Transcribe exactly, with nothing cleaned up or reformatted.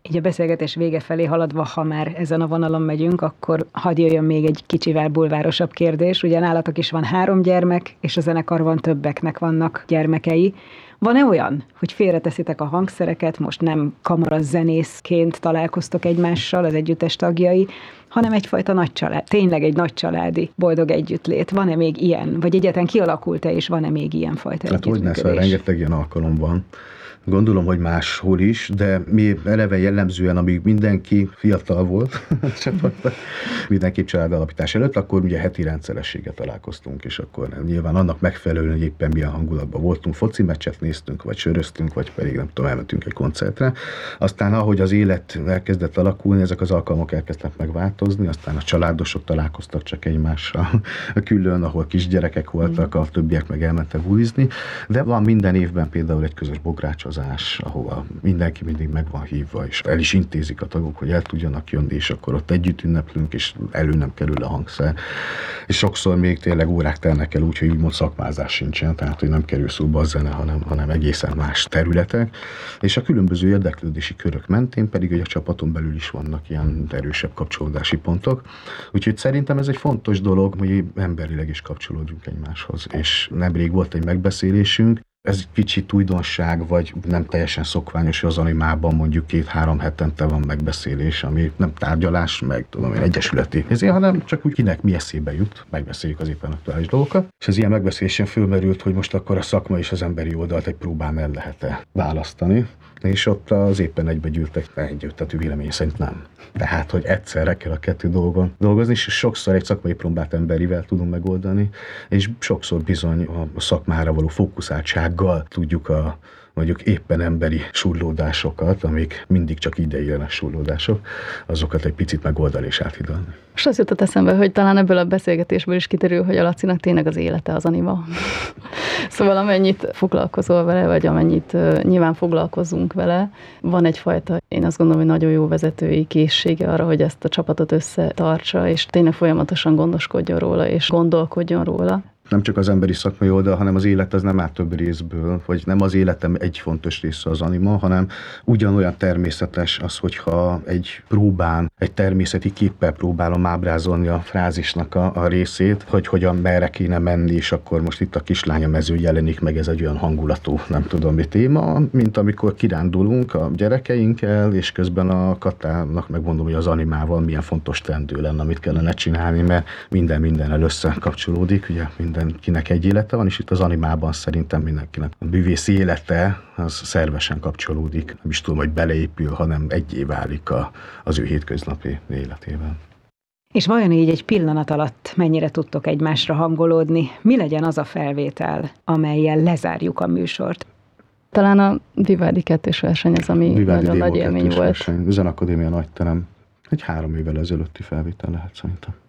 Így a beszélgetés vége felé haladva, ha már ezen a vonalon megyünk, akkor hadd jöjjön még egy kicsivel bulvárosabb kérdés. Ugye nálatok is van három gyermek, és a zenekarban többeknek vannak gyermekei. Van-e olyan, hogy félreteszitek a hangszereket, most nem kamarazenészként találkoztok egymással az együttes tagjai, hanem egyfajta nagy család, tényleg egy nagy családi boldog együttlét. Van-e még ilyen? Vagy egyáltalán kialakult-e, és van-e még ilyen fajta hát együttműködés? Hát hogy ne, rengeteg ilyen alkalom van. Gondolom, hogy máshol is, de mi eleve jellemzően, amíg mindenki fiatal volt, mindenki családalapítás előtt, akkor ugye heti rendszerességgel találkoztunk, és akkor nyilván annak megfelelően, hogy éppen milyen hangulatban voltunk, foci meccset néztünk, vagy söröztünk, vagy pedig nem tudom, elmentünk egy koncertre. Aztán ahogy az élet elkezdett alakulni, ezek az alkalmak elkezdtek megváltozni, aztán a családosok találkoztak csak egymással külön, ahol kisgyerekek voltak, a többiek meg elmentek bulizni, de van minden évben például egy közös bográcsozás, ahova mindenki mindig meg van hívva, és el is intézik a tagok, hogy el tudjanak jönni, és akkor ott együtt ünneplünk, és elő nem kerül a hangszer. És sokszor még tényleg órák telnek el úgy, hogy úgymond szakmázás sincsen, tehát hogy nem kerül szóba a zene, hanem, hanem egészen más területek. És a különböző érdeklődési körök mentén pedig, hogy a csapaton belül is vannak ilyen erősebb kapcsolódási pontok. Úgyhogy szerintem ez egy fontos dolog, hogy emberileg is kapcsolódjunk egymáshoz. És nemrég volt egy megbeszélésünk, ez egy kicsit újdonság, vagy nem teljesen szokványos, hogy az animában mondjuk két-három hetente van megbeszélés, ami nem tárgyalás, meg tudom én, egyesületi, ezért, hanem csak úgy kinek mi eszébe jut, megbeszéljük az éppen aktuális dolgokat. És az ilyen megbeszélésen fölmerült, hogy most akkor a szakma és az emberi oldalt egy próbán el lehet-e választani, és ott az éppen egybegyűltek együttető vélemény szerint nem. Tehát, hogy egyszerre kell a kettő dolgon dolgozni, és sokszor egy szakmai próbát emberivel tudunk megoldani, és sokszor bizony a szakmára való fókuszáltsággal tudjuk a mondjuk éppen emberi surlódásokat, amik mindig csak ideiglenes surlódások, azokat egy picit megoldani és áthidalni. És az jutott eszembe, hogy talán ebből a beszélgetésből is kiderül, hogy a Lacinak tényleg az élete az anima. Szóval amennyit foglalkozol vele, vagy amennyit uh, nyilván foglalkozunk vele, van egyfajta, én azt gondolom, hogy nagyon jó vezetői készsége arra, hogy ezt a csapatot összetartsa, és tényleg folyamatosan gondoskodjon róla, és gondolkodjon róla. Nem csak az emberi szakmai oldal, hanem az élet az nem áll több részből, vagy nem az életem egy fontos része az anima, hanem ugyanolyan természetes az, hogyha egy próbán, egy természeti képpel próbálom ábrázolni a frázisnak a, a részét, hogy hogyan merre kéne menni, és akkor most itt a kislánya mező jelenik meg, ez egy olyan hangulatú, nem tudom mi téma, mint amikor kirándulunk a gyerekeinkkel, és közben a Katának megmondom, hogy az animával milyen fontos teendő lenne, amit kellene csinálni, mert minden mindennel összekapcsolódik, ugye minden mindenkinek egy élete van, és itt az animában szerintem mindenkinek a művészi élete az szervesen kapcsolódik. Nem is tudom, hogy beleépül, hanem egyé válik a, az ő hétköznapi életében. És vajon így egy pillanat alatt mennyire tudtok egymásra hangolódni? Mi legyen az a felvétel, amellyel lezárjuk a műsort? Talán a Vivaldi kettős verseny az, ami Vivaldi nagyon nagy élmény volt. Verseny. Zenakadémia Nagyterem. Egy három évvel ezelőtti felvétel lehet szerintem.